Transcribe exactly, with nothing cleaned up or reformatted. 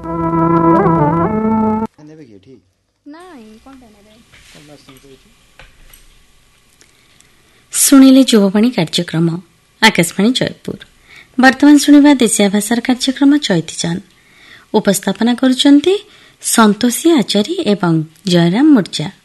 ଶୁଣିଲେ ଯୁବବାଣୀ କାର୍ଯ୍ୟକ୍ରମ ଆକାଶବାଣୀ ଜୟପୁର। ବର୍ତ୍ତମାନ ଶୁଣିବା ଦେଶିଆ ଭାଷାର କାର୍ଯ୍ୟକ୍ରମ ଚୈତିଚାନ। ଉପସ୍ଥାପନା କରୁଛନ୍ତି ସନ୍ତୋଷୀ ଆଚାରୀ ଏବଂ ଜୟରାମ ମୁର୍ଜା।